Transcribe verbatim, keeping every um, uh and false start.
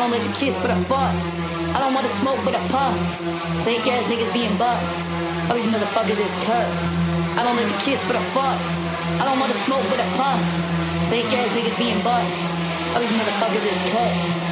don't like to kiss, but I fuck. I don't wanna smoke, but I puff. Fake ass niggas being butt. All these motherfuckers is curse. I don't like to kiss, but I fuck. I don't wanna smoke, but I puff. Fake ass niggas being butt. All these motherfuckers is curse.